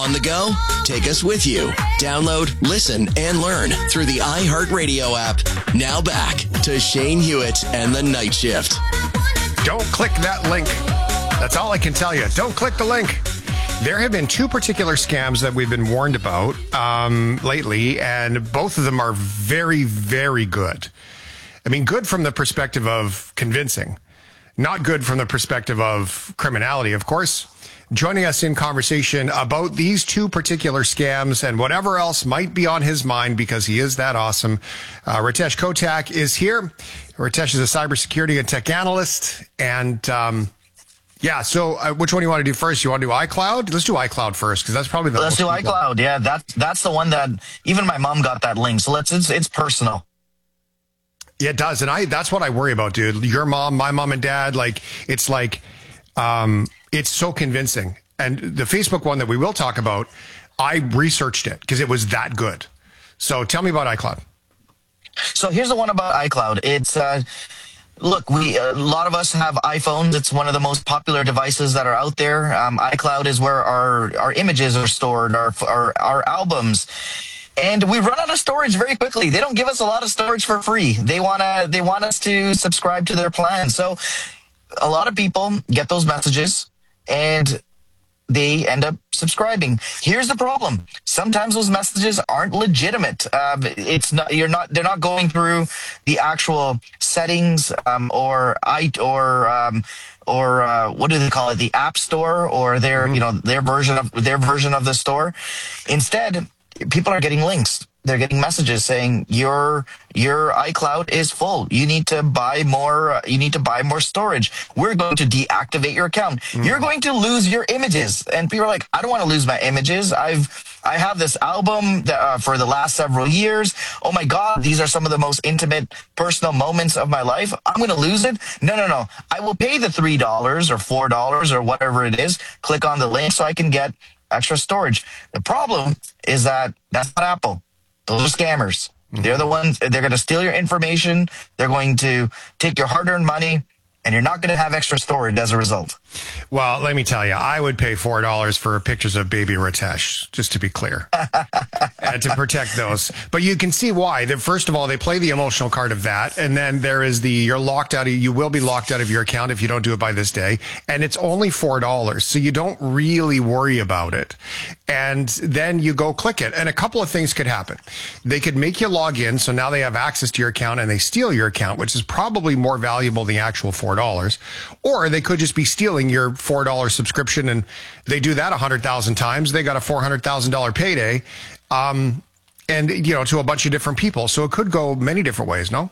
On the go? Take us with you. Download, listen, and learn through the iHeartRadio app. Now back to Shane Hewitt and the Night Shift. Don't click that link. That's all I can tell you. Don't click the link. There have been two particular scams that we've been warned about lately, and both of them are very, very good. I mean, good from the perspective of convincing, not good from the perspective of criminality, of course. Joining us in conversation about these two particular scams and whatever else might be on his mind because he is that awesome, Ritesh Kotak is here. Ritesh is a cybersecurity and tech analyst. And so which one do you want to do first? You want to do iCloud? Let's do iCloud first because that's probably the Let's do iCloud. Yeah, that's the one that even my mom got that link. So it's personal. Yeah, it does. And that's what I worry about, dude. Your mom, my mom and dad, it's so convincing. And the Facebook one that we will talk about, I researched it because it was that good. So tell me about iCloud. So here's the one about iCloud. It's, look, a lot of us have iPhones. It's one of the most popular devices that are out there. iCloud is where our images are stored, our albums. And we run out of storage very quickly. They don't give us a lot of storage for free. They want us to subscribe to their plan. So a lot of people get those messages and they end up subscribing. Here's the problem. Sometimes those messages aren't legitimate. They're not going through the actual settings, or what do they call it? The App Store or their version of the store. Instead, people are getting links. They're getting messages saying your iCloud is full. You need to buy more. You need to buy more storage. We're going to deactivate your account. You're going to lose your images. And people are like, I don't want to lose my images. I have this album for the last several years. Oh my God, these are some of the most intimate, personal moments of my life. I'm going to lose it. No. I will pay the $3 or $4 or whatever it is. Click on the link so I can get extra storage. The problem is that that's not Apple. Those are scammers. They're the ones, they're going to steal your information. They're going to take your hard-earned money, and you're not going to have extra storage as a result. Well, let me tell you, I would pay $4 for pictures of baby Ritesh, just to be clear, to protect those. But you can see why. First of all, they play the emotional card of that, and then there is you will be locked out of your account if you don't do it by this day, and it's only $4, so you don't really worry about it. And then you go click it, and a couple of things could happen. They could make you log in, so now they have access to your account, and they steal your account, which is probably more valuable than the actual $4. Or they could just be stealing your $4 subscription, and they do that 100,000 times. They got a $400,000 payday, and to a bunch of different people. So it could go many different ways. No?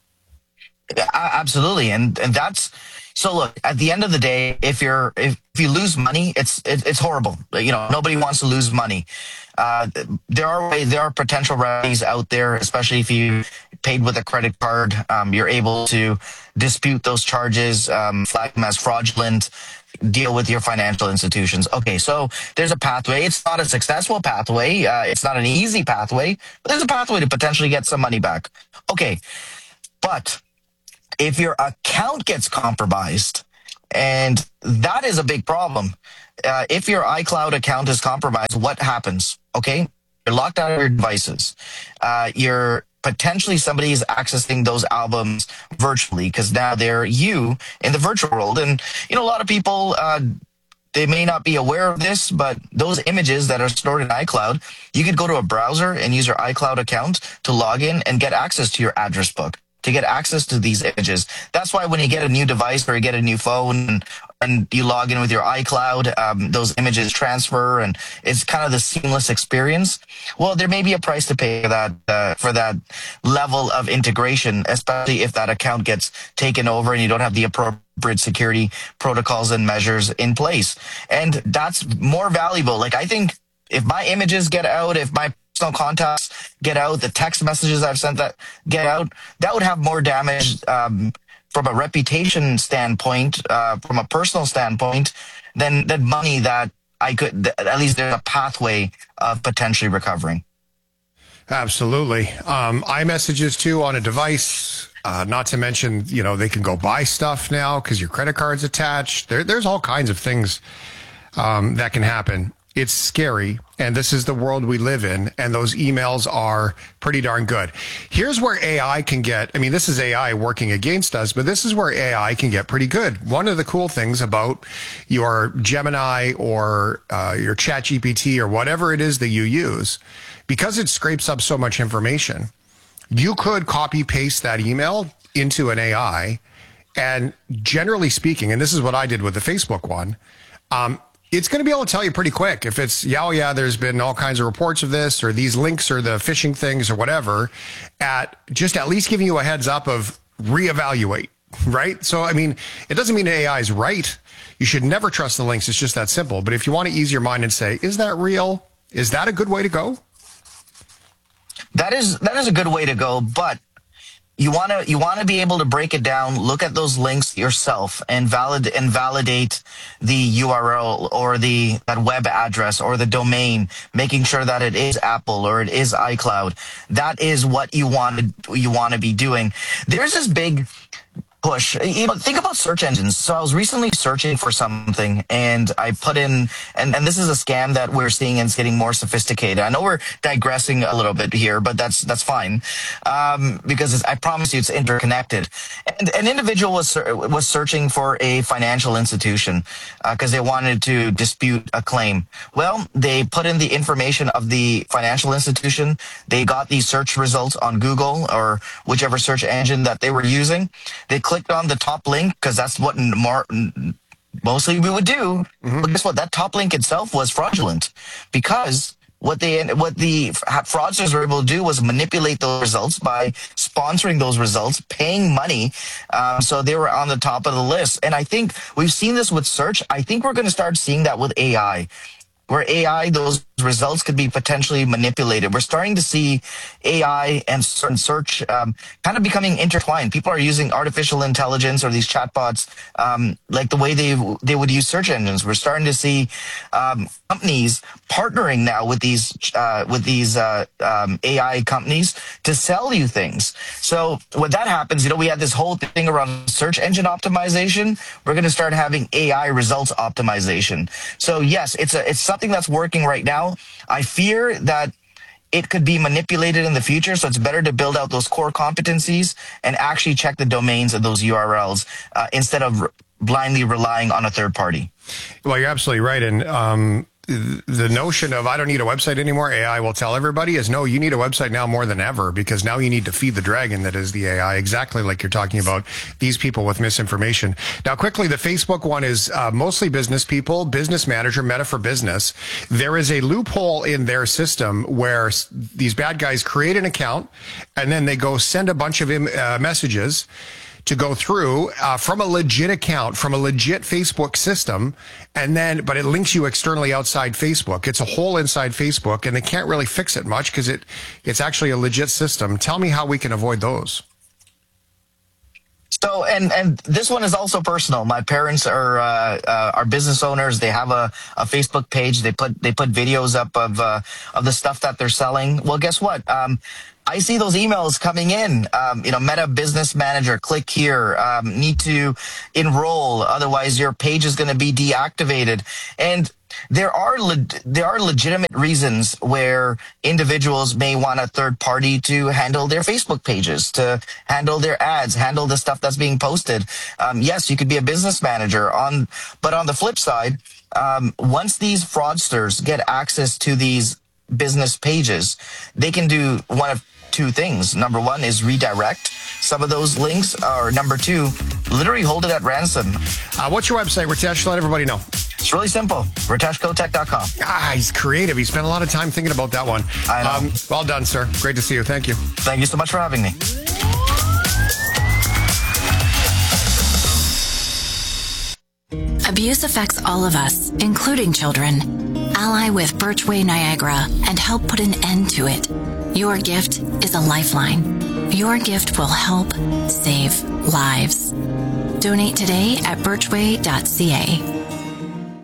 Absolutely, and that's. So look, at the end of the day, if you lose money, it's horrible. Nobody wants to lose money. There are potential remedies out there, especially if you paid with a credit card. You're able to dispute those charges, flag them as fraudulent, deal with your financial institutions. Okay, so there's a pathway. It's not a successful pathway. It's not an easy pathway, but there's a pathway to potentially get some money back. Okay, but if your account gets compromised, and that is a big problem. If your iCloud account is compromised, what happens? Okay, you're locked out of your devices. You're potentially somebody is accessing those albums virtually because now they're you in the virtual world. And, a lot of people, they may not be aware of this, but those images that are stored in iCloud, you could go to a browser and use your iCloud account to log in and get access to your address book, to get access to these images. That's why when you get a new device or you get a new phone and you log in with your iCloud, those images transfer and it's kind of the seamless experience. Well, there may be a price to pay for that level of integration, especially if that account gets taken over and you don't have the appropriate security protocols and measures in place. And that's more valuable. Like, I think if my images get out, if my personal contacts get out, the text messages I've sent that get out, that would have more damage from a reputation standpoint, from a personal standpoint, than money that I could, at least there's a pathway of potentially recovering. Absolutely. iMessages too on a device, not to mention, they can go buy stuff now because your credit card's attached. There's all kinds of things that can happen. it's scary, and this is the world we live in, and those emails are pretty darn good. Here's where AI can get, I mean, this is AI working against us, but this is where AI can get pretty good. One of the cool things about your Gemini or your ChatGPT or whatever it is that you use, because it scrapes up so much information, you could copy paste that email into an AI, and generally speaking, and this is what I did with the Facebook one, it's going to be able to tell you pretty quick if it's, there's been all kinds of reports of this, or these links or the phishing things or whatever, at least giving you a heads up of reevaluate, right? So, I mean, it doesn't mean AI is right. You should never trust the links. It's just that simple. But if you want to ease your mind and say, is that real? Is that a good way to go? That is a good way to go, but you want to be able to break it down, look at those links yourself, and validate the URL or that web address or the domain, making sure that it is Apple or it is iCloud. That is what you want to be doing. There's this big push. Think about search engines. So I was recently searching for something, and I put in, and this is a scam that we're seeing, and it's getting more sophisticated. I know we're digressing a little bit here, but that's fine, because I promise you it's interconnected. And an individual was searching for a financial institution because they wanted to dispute a claim. Well, they put in the information of the financial institution. They got the search results on Google or whichever search engine that they were using. They clicked on the top link because that's what mostly we would do. Mm-hmm. But guess what? That top link itself was fraudulent, because what the fraudsters were able to do was manipulate those results by sponsoring those results, paying money. So they were on the top of the list. And I think we've seen this with search. I think we're going to start seeing that with AI, where AI, those results could be potentially manipulated. We're starting to see AI and search kind of becoming intertwined. People are using artificial intelligence or these chatbots like the way they would use search engines. We're starting to see companies partnering now with these AI companies to sell you things. So when that happens, we had this whole thing around search engine optimization. We're going to start having AI results optimization. So yes, it's something that's working right now. I fear that it could be manipulated in the future, so it's better to build out those core competencies and actually check the domains of those URLs instead of blindly relying on a third party. Well, you're absolutely right. And the notion of I don't need a website anymore, AI will tell everybody, is no, you need a website now more than ever, because now you need to feed the dragon that is the AI, exactly like you're talking about these people with misinformation. Now, quickly, the Facebook one is mostly business people, Business Manager, Meta for Business. There is a loophole in their system where these bad guys create an account and then they go send a bunch of messages to go through from a legit account, from a legit Facebook system, but it links you externally outside Facebook. It's a hole inside Facebook, and they can't really fix it much because it's actually a legit system. Tell me how we can avoid those. So, and this one is also personal. My parents are business owners. They have a Facebook page. They put videos up of the stuff that they're selling. Well, guess what? I see those emails coming in, Meta Business Manager, click here, need to enroll, otherwise your page is going to be deactivated. And there are legitimate reasons where individuals may want a third party to handle their Facebook pages, to handle their ads, handle the stuff that's being posted. Yes, you could be a business manager but on the flip side, once these fraudsters get access to these business pages, they can do one of two things. Number one is redirect some of those links, or number two, literally hold it at ransom. What's your website, Ritesh? Let everybody know. It's really simple. RiteshKotek.com. He's creative. He spent a lot of time thinking about that one. I know. Well done, sir. Great to see you. Thank you. Thank you so much for having me. Abuse affects all of us, including children. Ally with Birchway Niagara and help put an end to it. Your gift is a lifeline. Your gift will help save lives. Donate today at birchway.ca.